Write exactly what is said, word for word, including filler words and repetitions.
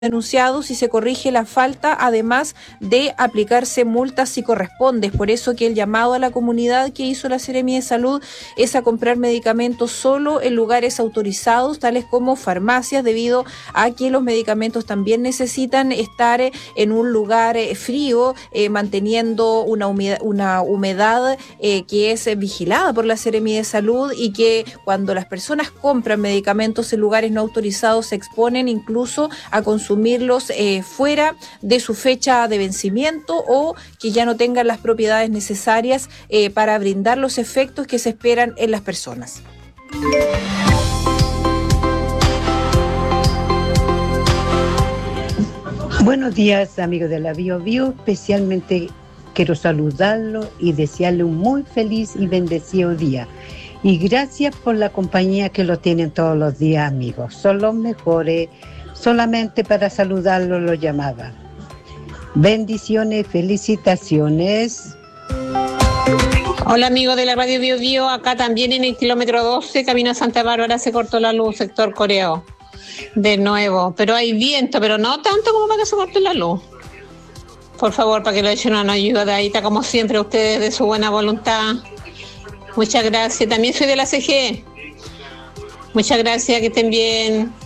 denunciados y se corrige la falta, además de aplicarse multas si corresponde. Es por eso que el llamado a la comunidad que hizo la Seremía de Salud es a comprar medicamentos solo en lugares autorizados, tales como farmacias, debido a que los medicamentos también necesitan estar en un lugar frío, eh, manteniendo una humedad, una humedad eh, que es vigilada por la Seremía de Salud, y que cuando las personas compran medicamentos en lugares no autorizados se exponen incluso a consumirlos eh, fuera de su fecha de vencimiento, o que ya no tengan las propiedades necesarias eh, para brindar los efectos que se esperan en las personas. Buenos días, amigos de la Bio Bio. Especialmente quiero saludarlo y desearle un muy feliz y bendecido día. Y gracias por la compañía que lo tienen todos los días, amigos. Son los mejores. Solamente para saludarlo lo llamaba. Bendiciones, felicitaciones. Hola, amigos de la Radio Bio Bio. Acá también en el kilómetro doce, camino a Santa Bárbara, se cortó la luz, sector Coreó. De nuevo, pero hay viento, pero no tanto como para que se corte la luz. Por favor, para que le echen una ayudadita, como siempre, a ustedes de su buena voluntad. Muchas gracias. También soy de la C G. Muchas gracias, que estén bien.